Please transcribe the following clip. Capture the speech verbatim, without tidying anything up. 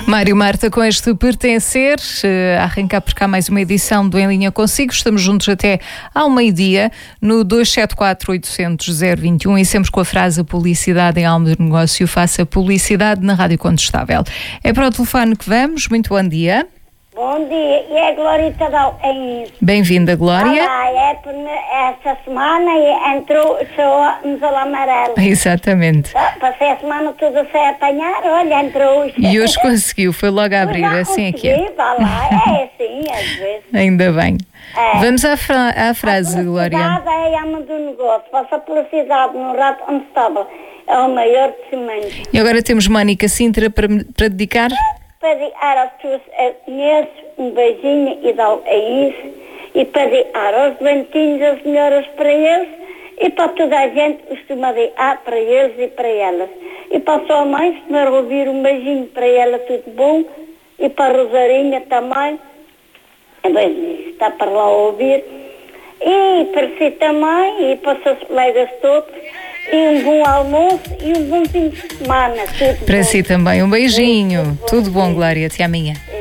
Mário Marta, com este pertencer, a arrancar por cá mais uma edição do Em Linha Consigo. Estamos juntos até ao meio-dia no dois sete quatro, oito zero zero, zero dois um e sempre com a frase: publicidade em alma do negócio, faça publicidade na Rádio Contestável. É para o telefone que vamos. Muito bom dia. Bom dia, e a Glorita Dal é isso. Bem-vinda, Glória. Olá, é por esta semana e entrou o museu amarelo. Exatamente. Ah, passei a semana toda sem apanhar, olha, entrou. E hoje conseguiu, foi logo a abrir, assim é que é. Vá lá, é assim, às vezes. Ainda bem. É. Vamos à, fra à frase, a Glória. A publicidade é a alma do negócio. Faça publicidade no rato onde estava. É o maior de cimento. E agora temos Mónica Sintra para, para dedicar. Para dedicar às pessoas que conheço, um beijinho e dá a isso. E para dedicar aos doentinhos, as melhoras para eles. E para toda a gente, costuma dedicar para eles e para elas. E para a sua mãe, se me ouvir, um beijinho para ela, tudo bom. E para a Rosarinha também. Bem, está para lá a ouvir. E para si também, e para os seus colegas todos. E um bom almoço e um bom fim de semana. Tudo para bom. si também, um beijinho. Tudo bom. Tudo bom, Glória. Até amanhã.